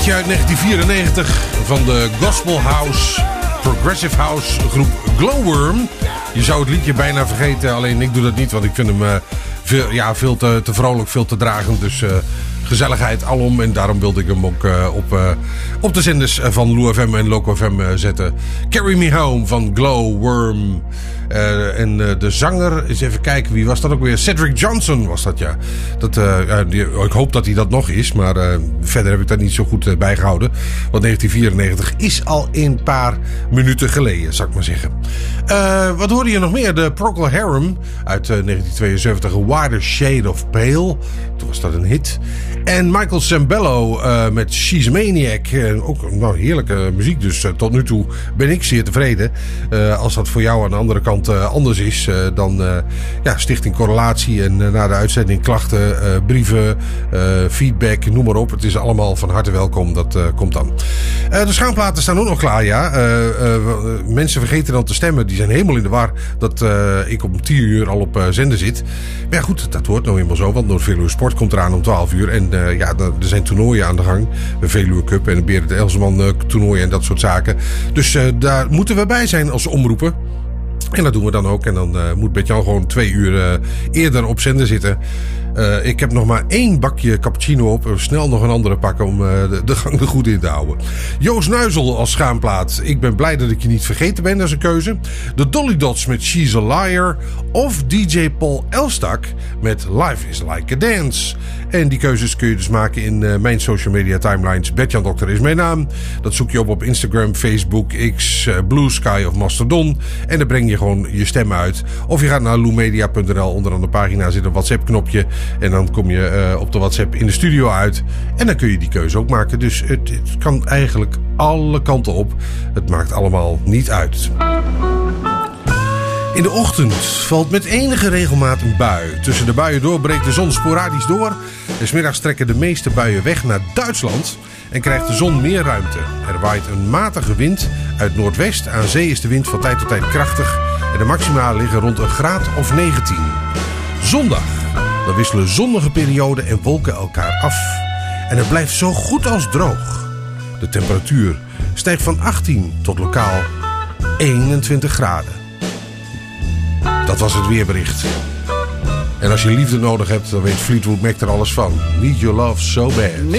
Hitje uit 1994 van de gospel house, progressive house groep Glowworm. Je zou het liedje bijna vergeten, alleen ik doe dat niet, want ik vind hem veel te vrolijk, veel te dragend. Dus gezelligheid alom. En daarom wilde ik hem ook op de zenders van Lou FM en Loco FM zetten. Carry Me Home van Glowworm. En de zanger, eens even kijken, wie was dat ook weer? Cedric Johnson was dat, ja. Ik hoop dat hij dat nog is, maar verder heb ik dat niet zo goed bijgehouden. Want 1994 is al een paar minuten geleden, zou ik maar zeggen. Wat hoorde je nog meer? De Procol Harum uit 1972, A Wider Shade of Pale. Toen was dat een hit. En Michael Sembello met She's a Maniac. Ook heerlijke muziek, dus tot nu toe ben ik zeer tevreden. Als dat voor jou aan de andere kant anders is, dan Stichting Correlatie en na de uitzending klachten, brieven, feedback, noem maar op. Het is allemaal van harte welkom, dat komt dan. De schaamplaten staan ook nog klaar, ja. Mensen vergeten dan te stemmen, die zijn helemaal in de war dat ik om 10 uur al op zender zit. Maar ja, goed, dat hoort nou eenmaal zo, want Noord-Veluwe Sport komt eraan om 12 uur. En er zijn toernooien aan de gang. De Veluwe Cup en de Berend Elseman toernooien en dat soort zaken. Dus daar moeten we bij zijn als omroepen. En dat doen we dan ook. En dan moet Bert-Jan gewoon 2 uur eerder op zender zitten. Ik heb nog maar 1 bakje cappuccino op. Snel nog een andere pakken om de gang er goed in te houden. Joost Nuizel als schaamplaat. Ik ben blij dat ik je niet vergeten ben. Dat is een keuze. De Dolly Dots met She's a Liar. Of DJ Paul Elstak met Life is Like a Dance. En die keuzes kun je dus maken in mijn social media timelines. Bert-Jan Dokter is mijn naam. Dat zoek je op Instagram, Facebook, X, Blue Sky of Mastodon. En dan breng je gewoon je stem uit. Of je gaat naar loumedia.nl. Onderaan de pagina zit een WhatsApp knopje. En dan kom je op de WhatsApp in de studio uit. En dan kun je die keuze ook maken. Dus het kan eigenlijk alle kanten op. Het maakt allemaal niet uit. In de ochtend valt met enige regelmaat een bui. Tussen de buien door breekt de zon sporadisch door. En 's middags trekken de meeste buien weg naar Duitsland. En krijgt de zon meer ruimte. Er waait een matige wind uit noordwest. Aan zee is de wind van tijd tot tijd krachtig. En de maxima liggen rond een graad of 19. Zondag. Dan wisselen zonnige perioden en wolken elkaar af. En het blijft zo goed als droog. De temperatuur stijgt van 18 tot lokaal 21 graden. Dat was het weerbericht. En als je liefde nodig hebt, dan weet Fleetwood Mac er alles van. Need Your Love So Bad.